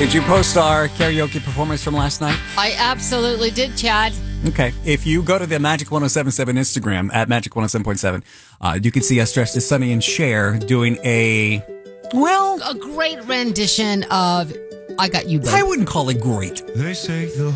Did you post our karaoke performance from last night? I absolutely did, Chad. Okay. If you go to the Magic 1077 Instagram at Magic 107.7, you can see us dressed as Sonny and Cher doing a great rendition of I Got You, Babe. I wouldn't call it great. They say the